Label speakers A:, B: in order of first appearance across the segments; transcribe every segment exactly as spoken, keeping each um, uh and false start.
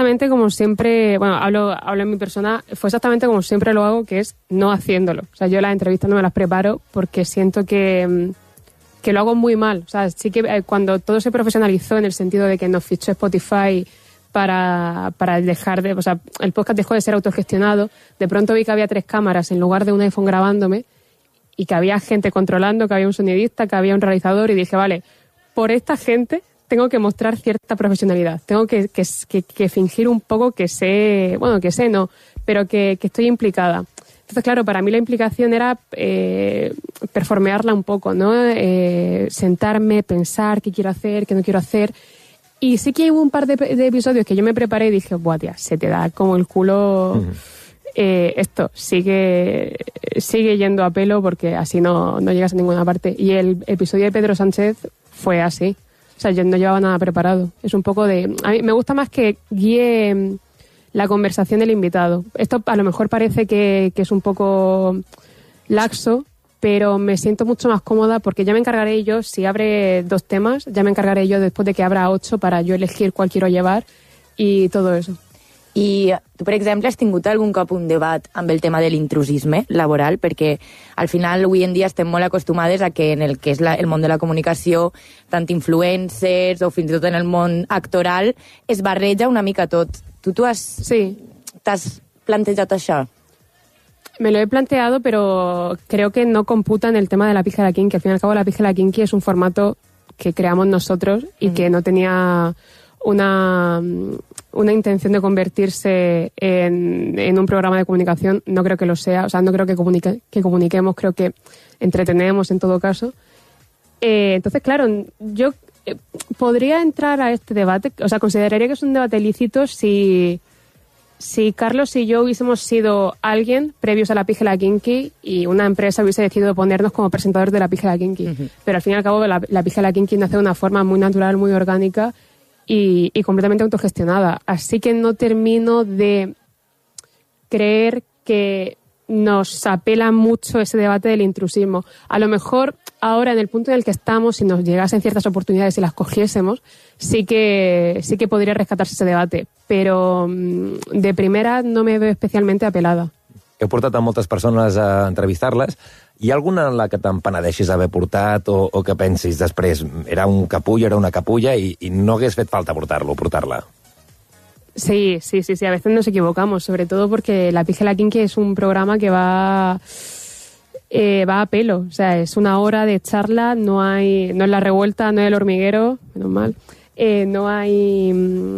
A: exactamente como siempre, bueno, hablo, hablo en mi persona, fue exactamente como siempre lo hago, que es no haciéndolo. O sea, yo las entrevistas no me las preparo porque siento que, que lo hago muy mal. O sea, sí que eh, cuando todo se profesionalizó en el sentido de que nos fichó Spotify para, para dejar de, o sea, el podcast dejó de ser autogestionado, de pronto vi que había tres cámaras en lugar de un iPhone grabándome y que había gente controlando, que había un sonidista, que había un realizador y dije, vale, por esta gente tengo que mostrar cierta profesionalidad, tengo que, que, que, que fingir un poco que sé, bueno, que sé no, pero que, que estoy implicada. Entonces, claro, para mí la implicación era eh, performearla un poco, ¿no? Eh, sentarme, pensar qué quiero hacer, qué no quiero hacer. Y sí que hubo un par de, de episodios que yo me preparé y dije, buah, tía, se te da como el culo... Uh-huh. Eh, esto sigue sigue yendo a pelo porque así no, no llegas a ninguna parte. Y el episodio de Pedro Sánchez fue así. O sea, yo no llevaba nada preparado. Es un poco de... A mí me gusta más que guíe la conversación del invitado. Esto a lo mejor parece que, que es un poco laxo, pero me siento mucho más cómoda porque ya me encargaré yo, si abre dos temas, ya me encargaré yo después de que abra ocho para yo elegir cuál quiero llevar y todo eso.
B: I tu, per exemple, has tingut algun cop un debat amb el tema de l'intrusisme laboral? Perquè al final avui en dia estem molt acostumades a que en el que és la, el món de la comunicació, tant influencers o fins i tot en el món actoral, es barreja una mica tot. Tu, tu has,
A: sí.
B: t'has plantejat això?
A: Me lo he planteado, pero creo que no computa en el tema de la pija de la Kinky. Al fin y al cabo, la pija de la Kinky es un formato que creamos nosotros y mm. que no tenía una... una intención de convertirse en, en un programa de comunicación, no creo que lo sea, o sea, no creo que, comunique, que comuniquemos, creo que entretenemos en todo caso. Eh, entonces, claro, yo eh, podría entrar a este debate, o sea, consideraría que es un debate lícito si, si Carlos y yo hubiésemos sido alguien previos a la Pija y la Kinky y una empresa hubiese decidido ponernos como presentadores de la Pija y la Kinky. Uh-huh. Pero al fin y al cabo la, la Pija y la Kinky nace de una forma muy natural, muy orgánica, Y, y completamente autogestionada. Así que no termino de creer que nos apela mucho ese debate del intrusismo. A lo mejor ahora, en el punto en el que estamos, si nos llegasen ciertas oportunidades y las cogiésemos, sí que, sí que podría rescatarse ese debate. Pero de primera no me veo especialmente apelada.
C: Heu portat a moltes persones a entrevistar-les. Hi ha alguna en la que te'n penedeixis haver portat o, o que pensis després era un capullo, era una capulla y, y no hagués fet falta portarlo, portarla?
A: Sí, sí, sí, sí, a veces nos equivocamos, sobre todo porque La Pija y la Kinky es un programa que va eh, va a pelo, o sea, es una hora de charla, no hay no es La Revuelta, no es El Hormiguero, menos mal, eh, no hay...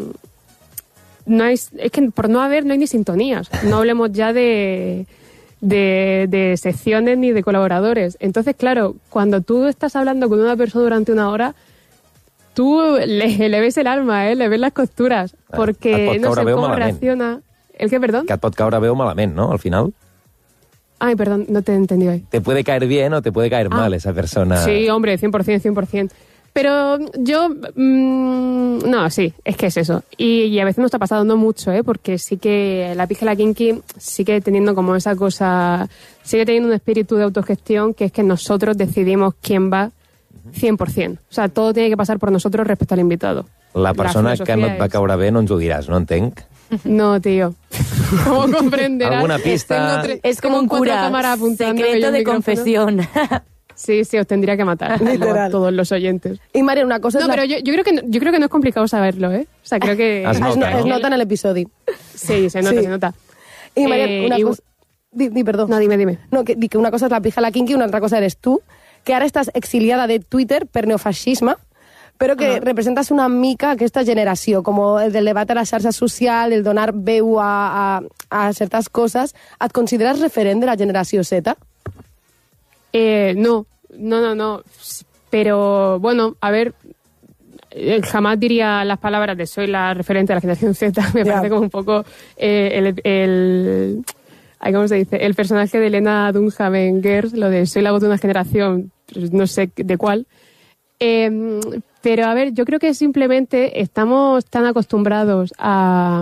A: no hay es que por no haber no hay ni sintonías, no hablemos ya de... De, de secciones ni de colaboradores. Entonces, claro, cuando tú estás hablando con una persona durante una hora, tú le, le ves el alma, ¿eh? Le ves las costuras, porque no sé cómo reacciona. ¿El qué, perdón?
C: Que et pot caure bé o malament, ¿no? Al final.
A: Ay, perdón, no te he entendido ahí.
C: Te puede caer bien o te puede caer ah. mal esa persona.
A: Sí, hombre, cien por ciento, cien por ciento. Pero yo, mmm, no, sí, es que es eso. Y, y a veces nos está pasando, no mucho, ¿eh? Porque sí que La Pija y la Kinky sigue teniendo como esa cosa, sigue teniendo un espíritu de autogestión que es que nosotros decidimos quién va cien por ciento. O sea, todo tiene que pasar por nosotros respecto al invitado.
C: La persona la que no et va caure bé no ens ho diràs, no entenc?
A: No, tío. ¿Cómo comprenderás?
C: ¿Alguna pista?
B: Es como un cura, secreto de confesión.
A: Sí, sí, os tendría que matar a todos los oyentes.
D: Y María, una cosa...
A: No,
D: es la...
A: pero yo, yo, creo que no, yo creo que no es complicado saberlo, ¿eh? O sea, creo que...
C: Es nota,
D: ¿no? Es
C: ¿no?
D: nota en el episodio.
A: Sí, se nota, sí. se nota.
D: Y María,
A: eh,
D: una
A: y...
D: cosa... Di, di, perdón.
A: No, dime, dime.
D: No, que, que una cosa és La Pija i la Kinky i una altra cosa eres tu, que ara estàs exiliada de Twitter per neofeixisme, però que uh-huh. representes una mica aquesta generació, com el del debat a la xarxa social, el donar veu a, a, a certes coses. Et consideres referent de la generació Z?
A: Eh, no. No, no, no. Pero, bueno, a ver, jamás diría las palabras de soy la referente de la generación Z. Me yeah. parece como un poco eh, el, el, ¿cómo se dice? El personaje de Elena Dunham en Girls, lo de soy la voz de una generación, no sé de cuál. Eh, pero, a ver, yo creo que simplemente estamos tan acostumbrados a...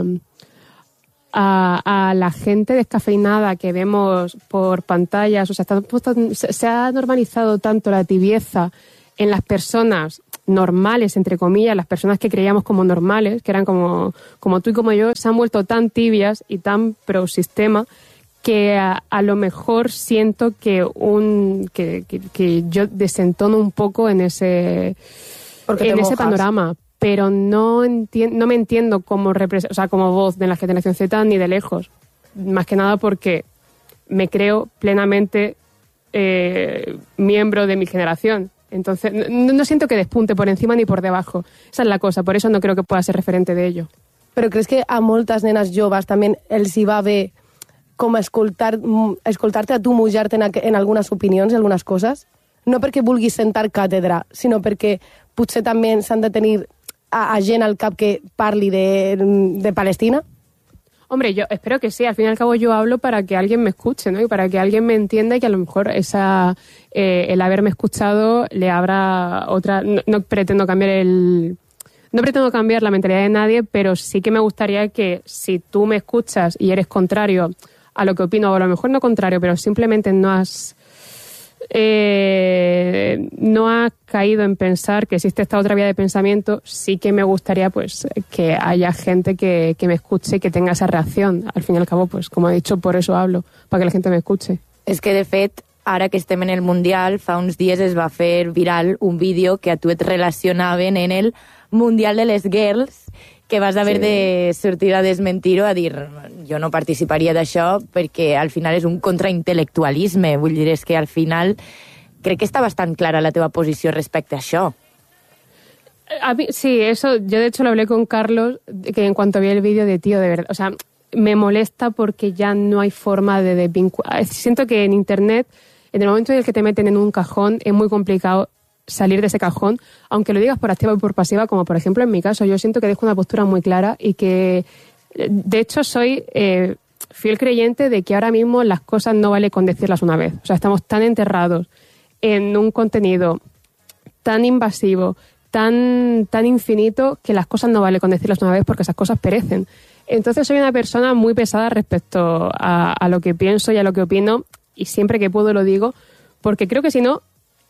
A: A, a la gente descafeinada que vemos por pantallas, o sea, está puesto, se, se ha normalizado tanto la tibieza en las personas normales, entre comillas, las personas que creíamos como normales, que eran como, como tú y como yo, se han vuelto tan tibias y tan pro sistema que a, a lo mejor siento que un que, que, que yo desentono un poco en ese
D: Porque
A: en
D: te
A: ese
D: mojas.
A: panorama, pero no enti- no me entiendo como repres- o sea, como voz de la generación Z ni de lejos, más que nada porque me creo plenamente eh, miembro de mi generación. Entonces, no, no siento que despunte por encima ni por debajo. Esa es la cosa, por eso no creo que pueda ser referente de ello.
D: Però creus que a moltes nenes joves també els hi va bé com escoltar, escoltar-te a tu mullar-te en, en algunes opinions i algunes coses? No perquè vulguis sentar càtedra, sinó perquè potser també s'han de tenir a, a gent al cap que parli de, de Palestina?
A: Hombre, yo espero que sí. Al fin y al cabo yo hablo para que alguien me escuche, ¿no? Y para que alguien me entienda y que a lo mejor esa eh, el haberme escuchado le abra otra... No, no pretendo cambiar el... No pretendo cambiar la mentalidad de nadie, pero sí que me gustaría que si tú me escuchas y eres contrario a lo que opino, o a lo mejor no contrario, pero simplemente no has... Eh, no has caído en pensar que existe esta otra vía de pensamiento, sí que me gustaría pues que haya gente que, que me escuche y que tenga esa reacción. Al fin y al cabo, pues como he dicho, por eso hablo, para que la gente me escuche.
B: És que, de fet, ara que estem en el Mundial, fa uns dies es va fer viral un vídeo que a tu et relacionaven en el Mundial de les Girls, que vas haver sí. de sortir a desmentir-ho, a dir jo no participaria d'això perquè al final és un contraintel·lectualisme. Vull dir, és que al final crec que està bastant clara la teva posició respecte a això.
A: A mí, sí, eso, yo de hecho lo hablé con Carlos, que en cuanto vi el vídeo de tío, de verdad, o sea, me molesta porque ya no hay forma de desvincular. Siento que en Internet, en el momento en el que te meten en un cajón, es muy complicado salir de ese cajón, aunque lo digas por activa y por pasiva, como por ejemplo en mi caso. Yo siento que dejo una postura muy clara y que, de hecho, soy eh, fiel creyente de que ahora mismo las cosas no vale con decirlas una vez. O sea, estamos tan enterrados en un contenido tan invasivo, tan, tan infinito, que las cosas no vale con decirlas una vez porque esas cosas perecen. Entonces soy una persona muy pesada respecto a, a lo que pienso y a lo que opino, y siempre que puedo lo digo, porque creo que si no,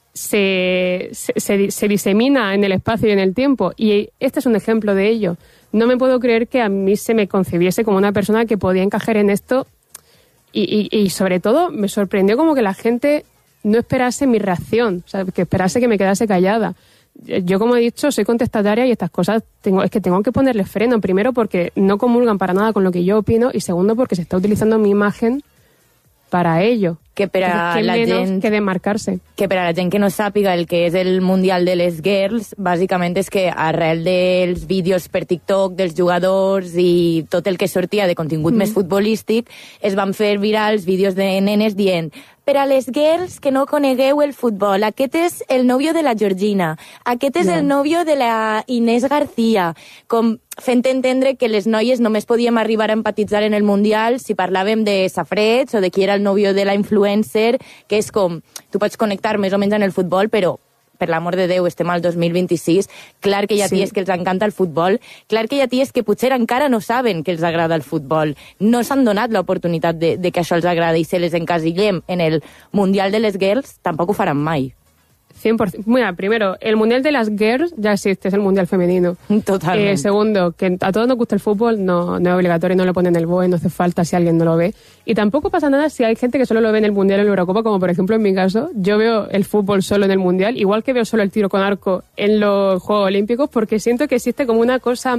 A: Se, se, se disemina en el espacio y en el tiempo, y este es un ejemplo de ello. No me puedo creer que a mí se me concibiese como una persona que podía encajar en esto, y, y, y sobre todo me sorprendió como que la gente no esperase mi reacción, o sea, que esperase que me quedase callada. Yo, como he dicho, soy contestataria y estas cosas tengo, es que tengo que ponerle freno, primero porque no comulgan para nada con lo que yo opino, y segundo porque se está utilizando mi imagen para ello.
B: Que per a la gent
A: que demarcar-se.
B: Que per a la gent que no sàpiga el que és el Mundial de les Girls, bàsicament és que arrel dels vídeos per TikTok dels jugadors i tot el que sortia de contingut mm. més futbolístic, es van fer virals vídeos de nenes dient: per a les girls que no conegueu el futbol, aquest és el nòvio de la Georgina, aquest és yeah. el nòvio de la Inés García, com fent entendre que les noies només podíem arribar a empatitzar en el Mundial si parlàvem de safareig o de qui era el nòvio de la influencer, que és com, tu pots connectar més o menys en el futbol, però per l'amor de Déu, estem al dos mil vint-i-sis, clar que hi ha sí. ties que els encanta el futbol, clar que hi ha ties que potser encara no saben que els agrada el futbol, no s'han donat l'oportunitat de, de que això els agrada, i se les encasillem en el Mundial de les Girls, tampoc ho faran mai.
A: cien por ciento. Mira, primero, el Mundial de las Girls ya existe, es el Mundial femenino.
B: Totalmente.
A: Eh, segundo, que a todos nos gusta el fútbol, no, no es obligatorio, no lo ponen en el B O E, no hace falta si alguien no lo ve. Y tampoco pasa nada si hay gente que solo lo ve en el Mundial o en la Eurocopa, como por ejemplo en mi caso. Yo veo el fútbol solo en el Mundial, igual que veo solo el tiro con arco en los Juegos Olímpicos, porque siento que existe como una cosa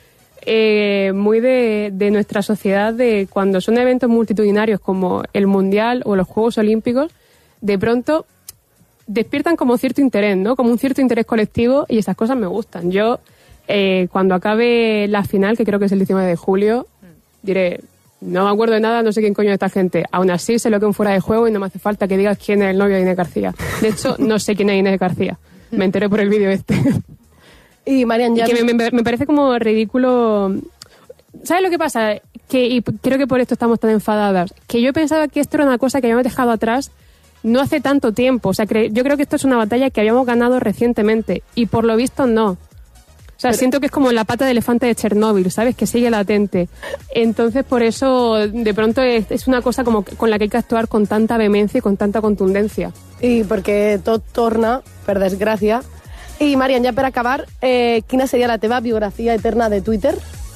A: eh, muy de, de nuestra sociedad, de cuando son eventos multitudinarios como el Mundial o los Juegos Olímpicos, de pronto despiertan como cierto interés, ¿no? Como un cierto interés colectivo, y esas cosas me gustan. Yo, eh, cuando acabe la final, que creo que es el diecinueve de julio, diré, no me acuerdo de nada, no sé quién coño es esta gente. Aún así, sé lo que es un fuera de juego y no me hace falta que digas quién es el novio de Inés García. De hecho, no sé quién es Inés García. Me enteré por el vídeo este.
D: Y Marian, ya...
A: Y que me, me, me parece como ridículo... ¿Sabes lo que pasa? Que, y creo que por esto estamos tan enfadadas, que yo pensaba que esto era una cosa que habíamos dejado atrás no hace tanto tiempo. O sea, cre- yo creo que esto es una batalla que habíamos ganado recientemente, y por lo visto no. O sea, Pero... siento que es como la pata de elefante de Chernóbil, ¿sabes? Que sigue latente. Entonces, por eso, de pronto, es, es una cosa como con la que hay que actuar con tanta vehemencia y con tanta contundencia.
D: I perquè tot torna, per desgràcia. I, Marian, ja per acabar, eh, quina seria la teva biografia eterna de Twitter?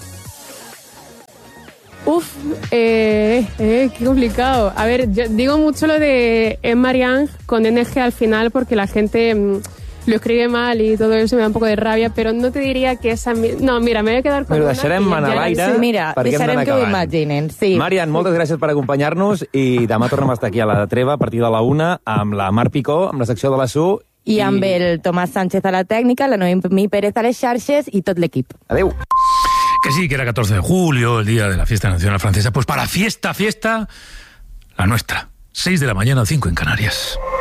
A: Uf, eh, eh, qué complicado. A ver, yo digo mucho lo de Marianne con N G al final porque la gente mmm, lo escribe mal y todo eso me da un poco de rabia, pero no te diria que esa... No, mira, me voy a quedar con
C: Però
A: una...
C: deixarem anar a l'aire
B: Sí, mira,
C: perquè hem
B: deixarem
C: d'anar
B: que ho
C: acabant.
B: imaginen. Sí.
C: Marian, moltes gràcies per acompanyar-nos i demà tornem a estar aquí a la Treva a partir de la una amb la Mar Picó, amb la secció de la S U.
B: I amb el Tomàs Sánchez a la tècnica, la Noemí Pérez a les xarxes i tot l'equip.
C: Adéu.
E: Que sí, que era catorce de julio, el día de la fiesta nacional francesa. Pues para fiesta, fiesta, la nuestra. seis de la mañana, cinco en Canarias.